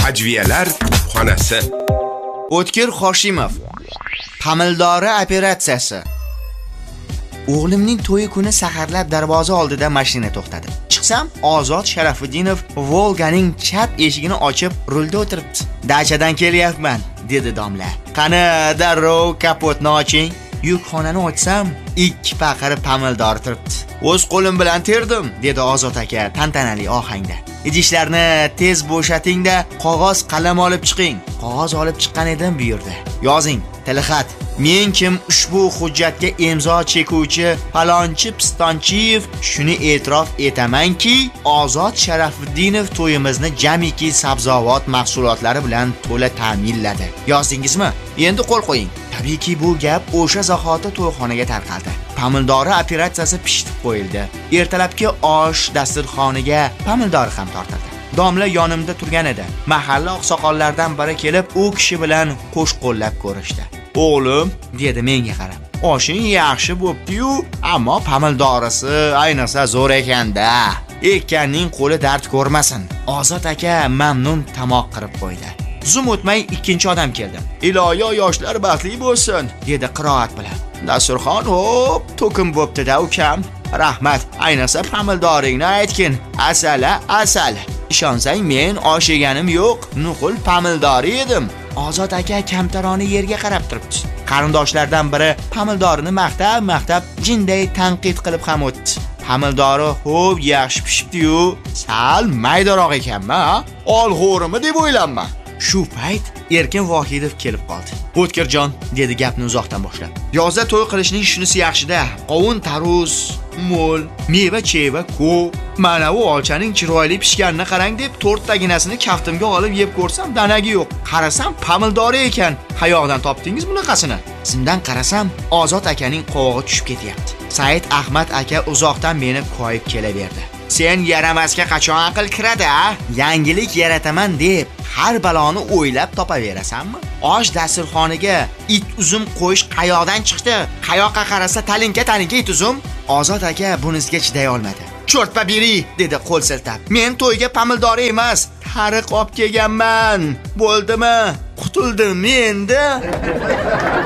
Hajviyalar xonasi. O'tkir Hoshimov. Pamildori operatsiyasi. O'g'limning to'yi kuni saharlab darvoza oldida mashina to'xtadi. Chiqsam, Ozod Sharafuddinov Volganing chap eshigini ochib, rulda o'tiribdi. "Dachadan kelyapman", dedi domla. "Qani, darrov kapotni oching." Yukxonani ochsam, 2 paqir pamildor turibdi. "O'z qo'lim bilan terdim", dedi Ozod aka tantanali ohangda. "Idishlarni tez bo'shating-da, qog'oz qalam olib chiqing." Qog'oz olib chiqqan edim, buyurdi. "Yozing, tilxat. Men kim ushbu hujjatga imzo chekuvchi palonchi Pistonchiyev shuni e'tirof etamanki, Ozod Sharafuddinov to'yimizni jamiki sabzavot mahsulotlari bilan to'la ta'minladi. Yozdingizmi? Endi qo'l qo'ying." Tabiiyki bu gap o'sha zahoti to'yxonaga tarqaldi. Pamildori operatsiyasi pishitib qo'yildi. Ertalabki osh dasturxoniga pamildori ham tortildi. Domla yonimda turgan edi. Mahalla oqsoqollaridan biri kelib, u kishi bilan qo'shqo'llab ko'rishdi. "O'g'lim", dedi menga qarab, "oshing yaxshi bo'pti-yu, ammo pamildorisi ayniqsa zo'r ekanda. Ekkanning qo'li dard ko'rmasin." Ozod aka mamnun tomoq qirib qo'ydi. Zum o'tmay ikkinchi odam keldi. "Iloyo yoshlar baxtli bo'lsin", dedi qiroat bilan. "Dasturxon hop, to'kin bo'pti-da ukam. Rahmat, ayniqsa pamildoringni aytgin. Asal. Ishonsang men osh yeganim yo'q, nuqul pamildori edim." Ozod aka kamtarona yerga qarab turibdi. Qarindoshlardan biri pamildorini maqtab jinday tanqid qilib ham o'tdi. "Pamildori xo'p, yaxshi pishibdi-yu, sal maydaroq ekanmi, ha? Olg'o'rimi deb o'ylanma." Shu payt Erkin Vohidov kelib qoldi. "O'tkirjon", dedi gapni uzoqdan boshlab. "Yozda to'y qilishning shunisi yaxshida. Qovun taruz, mo'l, meva-cheva ko'p. Mana bu olchaning chiroyli pishganini qarang deb 4 taginasini kaftimga olib yeb ko'rsam, danagi yo'q. Qarasam pamildori ekan. Qayoqdan topdingiz bunaqasini?" Zimdan qarasam, Ozod akaning qovog'i tushib ketyapti. Said Ahmad aka uzoqdan meni koyib kelaverdi. "Sen yaramasga qachon aql kiradi, a? Yangilik yarataman deb har baloni o'ylab topaverasanmi? Osh dasturxoniga it uzum qo'yish qayoqdan chiqdi? Qayoqqa qarasa talinka it uzum." Ozod aka bunisiga chiday olmadi. "Cho'rtpa beri", dedi qo'l siltab. "Men to'yga pamildori emas, tariq olib kelganman. Bo'ldimi? Qutuldim endi."